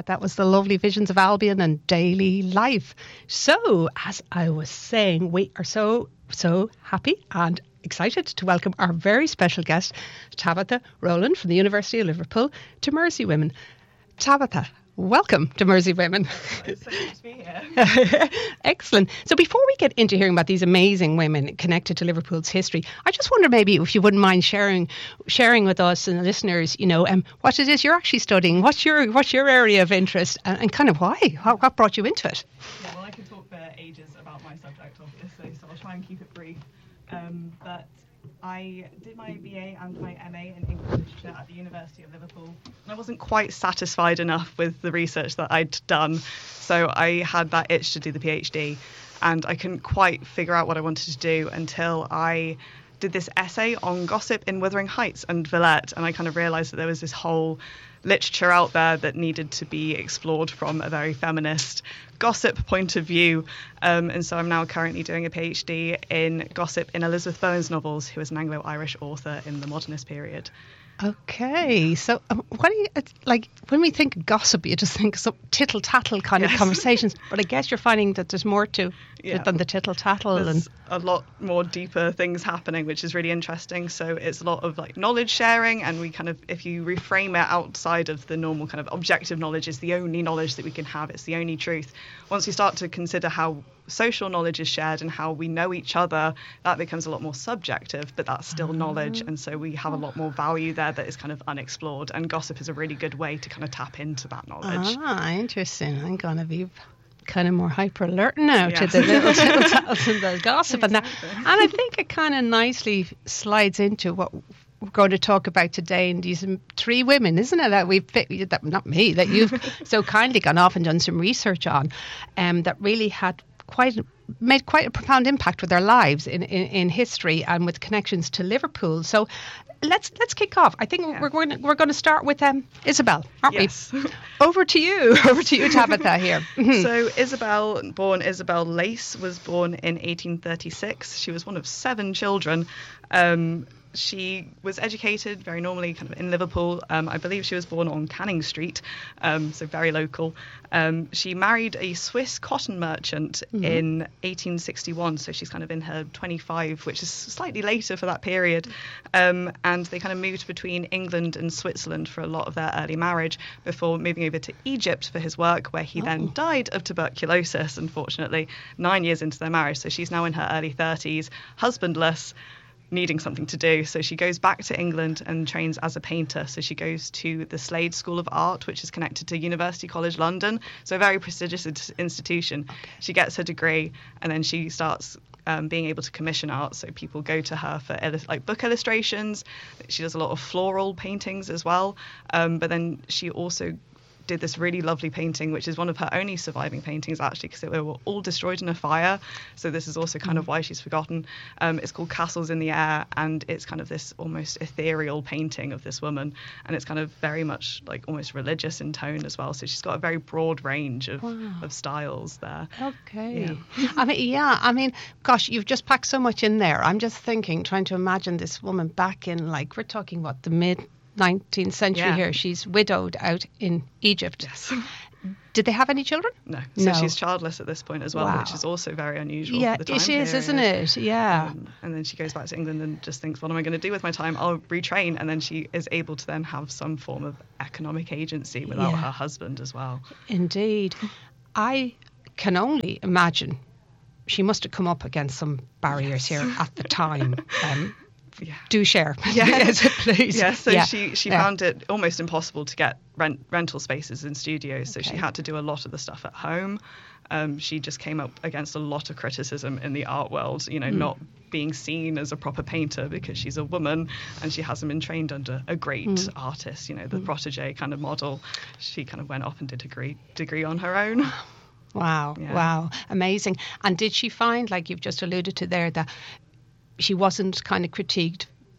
That was the lovely Visions of Albion and Daily Life. So, as I was saying, we are so happy and excited to welcome our very special guest, Tabitha Rowland from the University of Liverpool, to Mersey Women. Tabitha, welcome to Mersey Women. It's so good to be here. Excellent. So before we get into hearing about these amazing women connected to Liverpool's history, I just wonder maybe if you wouldn't mind sharing with us and the listeners, what it is you're actually studying, what's your area of interest, and kind of why? What brought you into it? Yeah, well, I could talk for ages about my subject, obviously, so I'll try and keep it brief. But I did my BA and my MA in English Literature at the University of Liverpool. And I wasn't quite satisfied enough with the research that I'd done, so I had that itch to do the PhD, and I couldn't quite figure out what I wanted to do until I did this essay on gossip in Wuthering Heights and Villette, and I kind of realised that there was this whole literature out there that needed to be explored from a very feminist gossip point of view. And so I'm now currently doing a PhD in gossip in Elizabeth Bowen's novels, who is an Anglo-Irish author in the modernist period. Okay, so what do you like when we think of gossip? You just think some tittle tattle kind of conversations, but I guess you're finding that there's more to it than the tittle tattle. There's a lot more deeper things happening, which is really interesting. So it's a lot of like knowledge sharing, and we kind of, if you reframe it outside of the normal kind of objective knowledge, is the only knowledge that we can have. It's the only truth. Once we start to consider how social knowledge is shared and how we know each other, that becomes a lot more subjective, but that's still knowledge, and so we have a lot more value there that is kind of unexplored, and gossip is a really good way to kind of tap into that knowledge. Interesting. I'm going to be kind of more hyper alert now to the little tattles and the gossip and that, and I think it kind of nicely slides into what we're going to talk about today, and these three women, isn't it, that you've so kindly gone off and done some research on, that really had made quite a profound impact with their lives in history and with connections to Liverpool. So let's kick off. I think we're going to start with Isabel, aren't we? Over to you, Tabitha here. So Isabel Lace was born in 1836. She was one of 7 children. She was educated very normally kind of in Liverpool. I believe she was born on Canning Street, so very local. She married a Swiss cotton merchant in 1861, so she's kind of in her 25, which is slightly later for that period. And they kind of moved between England and Switzerland for a lot of their early marriage before moving over to Egypt for his work, where he then died of tuberculosis, unfortunately, 9 years into their marriage. So she's now in her early 30s, husbandless, needing something to do. So she goes back to England and trains as a painter. So she goes to the Slade School of Art, which is connected to University College London, so a very prestigious institution. She gets her degree, and then she starts being able to commission art. So people go to her for book illustrations. She does a lot of floral paintings as well. But then she also did this really lovely painting, which is one of her only surviving paintings, actually, because they were all destroyed in a fire. So this is also kind of why she's forgotten. It's called Castles in the Air, and it's kind of this almost ethereal painting of this woman, and it's kind of very much like almost religious in tone as well. So she's got a very broad range of styles there. Okay. Yeah. I mean, gosh, you've just packed so much in there. I'm just trying to imagine this woman back in, like, we're talking the mid 19th century here. She's widowed out in Egypt. Yes. Did they have any children? No. So she's childless at this point as well, which is also very unusual for the time period. Yeah, it is, isn't it? Yeah. And then she goes back to England and just thinks, what am I going to do with my time? I'll retrain. And then she is able to then have some form of economic agency without her husband as well. Indeed. I can only imagine she must have come up against some barriers here at the time. Do share. Yes, please. Yeah, so she found it almost impossible to get rental spaces in studios, so she had to do a lot of the stuff at home. She just came up against a lot of criticism in the art world, not being seen as a proper painter because she's a woman and she hasn't been trained under a great artist, the protege kind of model. She kind of went off and did a degree on her own. Wow, amazing. And did she find, like you've just alluded to there, that she wasn't kind of critiqued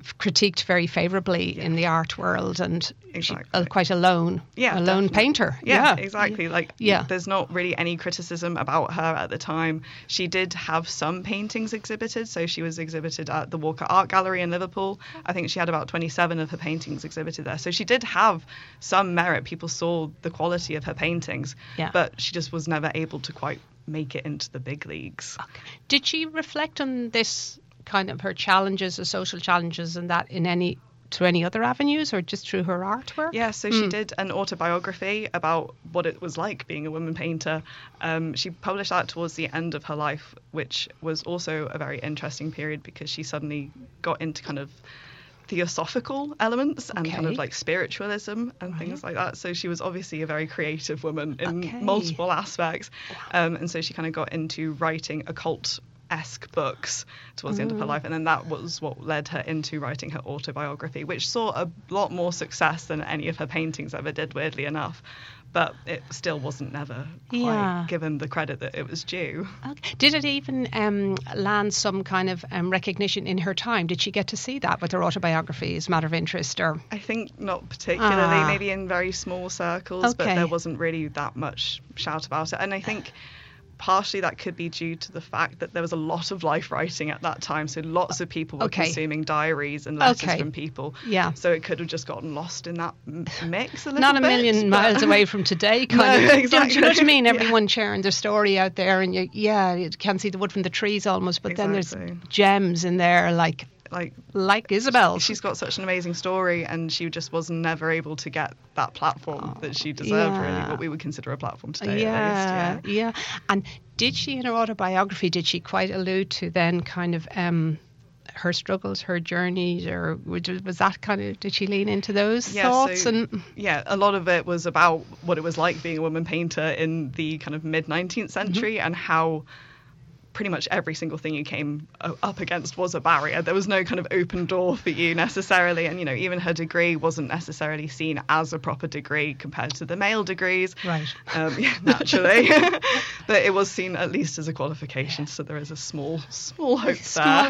critiqued very favourably in the art world, and exactly. quite a lone painter. Yeah, exactly. Like, there's not really any criticism about her at the time. She did have some paintings exhibited, so she was exhibited at the Walker Art Gallery in Liverpool. I think she had about 27 of her paintings exhibited there. So she did have some merit. People saw the quality of her paintings, but she just was never able to quite make it into the big leagues. Okay. Did she reflect on this kind of her challenges, the social challenges, and that through any other avenues, or just through her artwork? Yeah, so she did an autobiography about what it was like being a woman painter. She published that towards the end of her life, which was also a very interesting period because she suddenly got into kind of theosophical elements and kind of like spiritualism and things like that. So she was obviously a very creative woman in multiple aspects. And so she kind of got into writing occult-esque books towards the end of her life, and then that was what led her into writing her autobiography, which saw a lot more success than any of her paintings ever did, weirdly enough. But it still wasn't never quite given the credit that it was due. Okay. Did it even land some kind of recognition in her time? Did she get to see that with her autobiography as a matter of interest? Or I think not particularly, maybe in very small circles, but there wasn't really that much shout about it. And I think partially that could be due to the fact that there was a lot of life writing at that time, so lots of people were consuming diaries and letters from people. Yeah. So it could have just gotten lost in that mix a little bit. Not a million miles away from today, kind of. Exactly. Do you know what I mean? Everyone sharing their story out there, and you can't see the wood from the trees almost, but then there's gems in there like Isabel. She's got such an amazing story, and she just was never able to get that platform that she deserved, really, what we would consider a platform today, at least. Yeah. And did she, in her autobiography, did she quite allude to then kind of her struggles, her journeys, or was that kind of, did she lean into those thoughts? A lot of it was about what it was like being a woman painter in the kind of mid-19th century and how pretty much every single thing you came up against was a barrier. There was no kind of open door for you necessarily, and even her degree wasn't necessarily seen as a proper degree compared to the male degrees. Right. Naturally. But it was seen at least as a qualification, so there is a small hope there.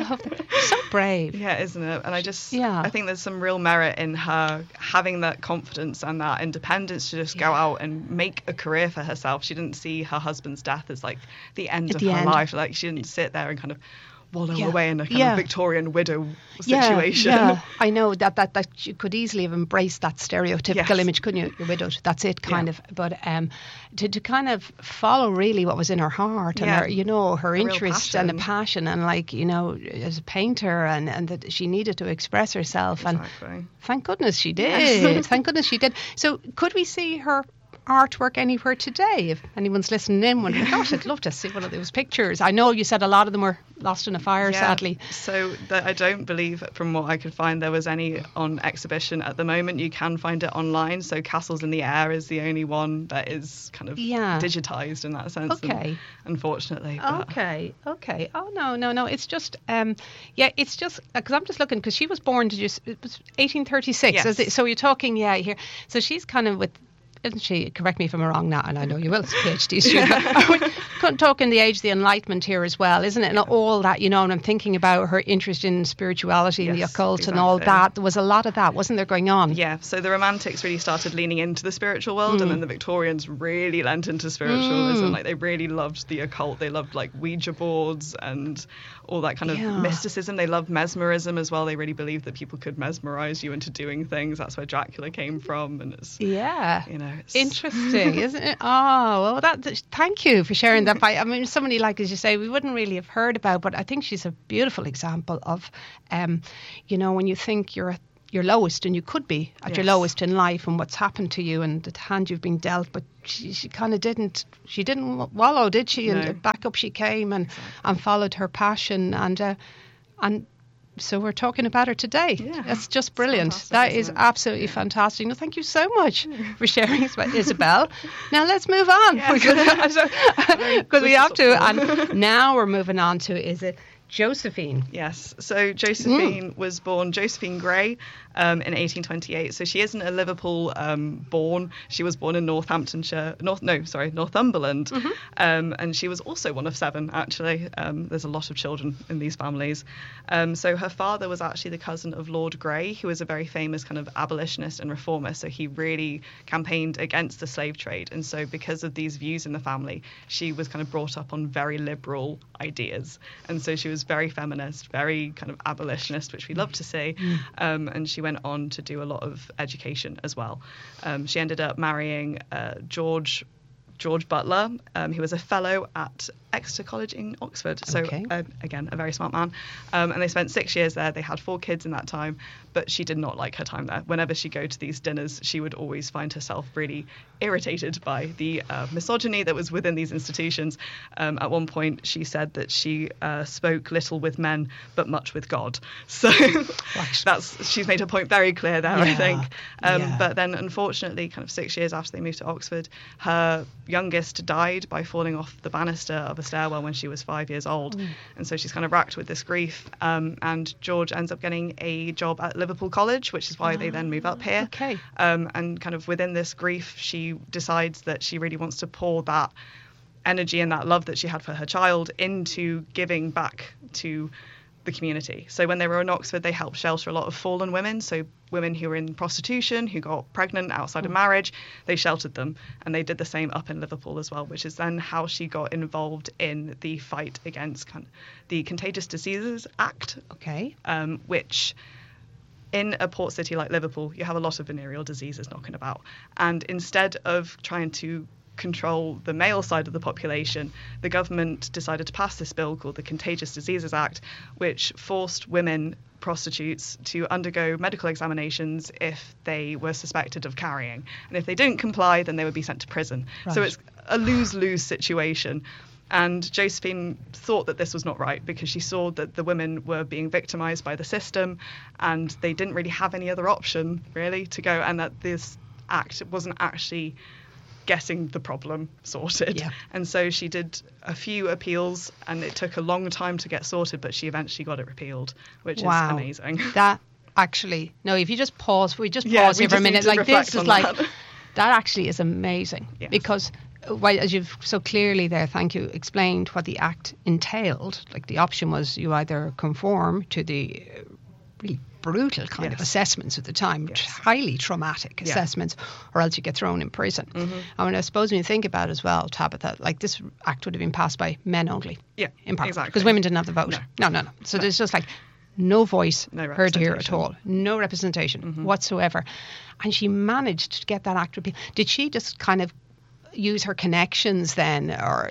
So brave. Yeah, isn't it? And I think there's some real merit in her having that confidence and that independence to just go out and make a career for herself. She didn't see her husband's death as like the end of her life. Like, she didn't sit there and kind of wallow away in a kind of Victorian widow situation. Yeah. I know that you could easily have embraced that stereotypical image, couldn't you? You're widowed. That's it, kind of. But to kind of follow really what was in her heart and her, her interest and the passion, and as a painter, and that she needed to express herself. Exactly. And thank goodness she did. Yes. Thank goodness she did. So could we see her artwork anywhere today? If anyone's listening in, wondering, gosh, I'd love to see one of those pictures. I know you said a lot of them were lost in a fire, sadly. So I don't believe, from what I could find, there was any on exhibition at the moment. You can find it online. So Castles in the Air is the only one that is kind of digitized in that sense. Okay. Unfortunately. Okay. Oh, no. It's just, it's just, because I'm just looking, because she was born it was 1836. Yes. So you're talking, here. So she's kind of with, isn't she? Correct me if I'm wrong now, and I know you will, PhD student. We're talking the age of the Enlightenment here as well, isn't it? And all that, and I'm thinking about her interest in spirituality and the occult and all that. There was a lot of that, wasn't there, going on? Yeah, so the Romantics really started leaning into the spiritual world, and then the Victorians really lent into spiritualism. Like, they really loved the occult. They loved, like, Ouija boards and all that kind of mysticism. They loved mesmerism as well. They really believed that people could mesmerize you into doing things. That's where Dracula came from, and it's it's interesting, isn't it? Oh, well, thank you for sharing that. I mean, somebody like, as you say, we wouldn't really have heard about, but I think she's a beautiful example of, when you think you're at your lowest, and you could be at your lowest in life, and what's happened to you and the hand you've been dealt, but she kind of didn't wallow, did she? No. And back up she came and followed her passion, and so we're talking about her today. Yeah, that's just brilliant. That is absolutely fantastic. No, thank you so much for sharing, Isabel. Now let's move on, because we have to. And now we're moving on to, is it Josephine. Yes. So Josephine was born Josephine Gray in 1828. So she isn't a Liverpool born. She was born in Northamptonshire. Northumberland. And she was also one of 7, actually. There's a lot of children in these families. So her father was actually the cousin of Lord Grey, who was a very famous kind of abolitionist and reformer. So he really campaigned against the slave trade. And so because of these views in the family, she was kind of brought up on very liberal ideas. And so she was very feminist, very kind of abolitionist, which we love to see. And she went on to do a lot of education as well. She ended up marrying George Butler, who was a fellow at Exeter College in Oxford. So again, a very smart man. And they spent 6 years there. They had 4 kids in that time, but she did not like her time there. Whenever she'd go to these dinners, she would always find herself really irritated by the misogyny that was within these institutions. At one point, she said that she spoke little with men, but much with God. So she's made her point very clear there, I think. But then, unfortunately, kind of 6 years after they moved to Oxford, her youngest died by falling off the banister of a stairwell when she was 5 years old. And so she's kind of racked with this grief. And George ends up getting a job at Liverpool College, which is why they then move up here. And kind of within this grief, she decides that she really wants to pour that energy and that love that she had for her child into giving back to the community. So when they were in Oxford, they helped shelter a lot of fallen women. So women who were in prostitution, who got pregnant outside of marriage, they sheltered them. And they did the same up in Liverpool as well, which is then how she got involved in the fight against the Contagious Diseases Act, which in a port city like Liverpool, you have a lot of venereal diseases knocking about. And instead of trying to control the male side of the population, the government decided to pass this bill called the Contagious Diseases Act, which forced women prostitutes to undergo medical examinations if they were suspected of carrying. And if they didn't comply, then they would be sent to prison. So it's a lose-lose situation. And Josephine thought that this was not right because she saw that the women were being victimized by the system and they didn't really have any other option, really, to go, and that this act wasn't actually getting the problem sorted. And so she did a few appeals and it took a long time to get sorted, but she eventually got it repealed, which is amazing. That actually, no, if you just pause, here for a minute, like this is like, that actually is amazing because as you've so clearly there, thank you, explained what the act entailed. Like the option was you either conform to the really brutal kind of assessments at the time, highly traumatic assessments, or else you get thrown in prison. I mean, I suppose when you think about it as well, Tabitha, like this act would have been passed by men only. In part, because women didn't have the vote. No. So there's just like no voice heard here at all, no representation whatsoever. And she managed to get that act repealed. Did she just kind of use her connections then, or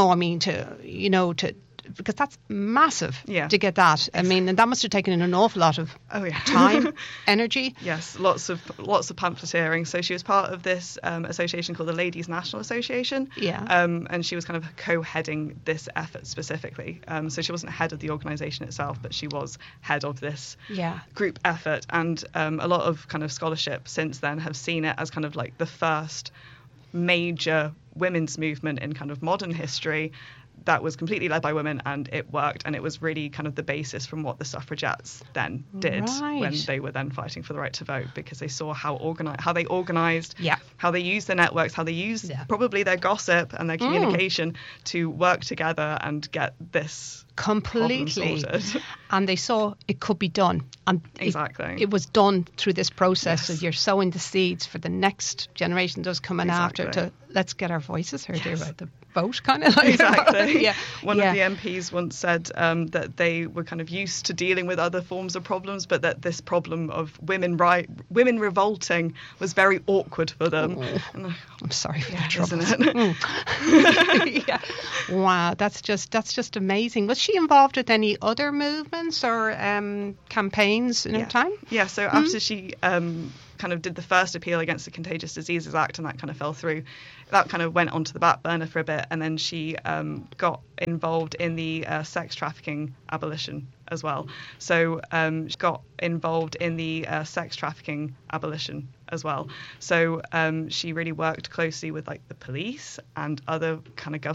because that's massive to get that. I mean, and that must have taken an awful lot of time, energy. Yes, lots of pamphleteering. So she was part of this association called the Ladies National Association. And she was kind of co-heading this effort specifically. So she wasn't head of the organisation itself, but she was head of this group effort. And a lot of kind of scholarship since then have seen it as kind of like the first major women's movement in kind of modern history that was completely led by women, and it worked, and it was really kind of the basis from what the suffragettes then did when they were then fighting for the right to vote, because they saw how they organised, how they used their networks, how they used probably their gossip and their communication to work together and get this completely sorted. And they saw it could be done, and it was done through this process. So you're sowing the seeds for the next generation that's coming after to let's get our voices heard here about the vote, kind of like One of the MPs once said that they were kind of used to dealing with other forms of problems, but that this problem of women revolting was very awkward for them. I'm sorry for that trouble, isn't it? Wow, that's just amazing. Was she involved with any other movements or campaigns in her time? So after she kind of did the first appeal against the Contagious Diseases Act, and that kind of fell through, that kind of went onto the back burner for a bit, and then she got involved in the sex trafficking abolition as well. So she got involved in the sex trafficking abolition as well. So she really worked closely with like the police and other kind of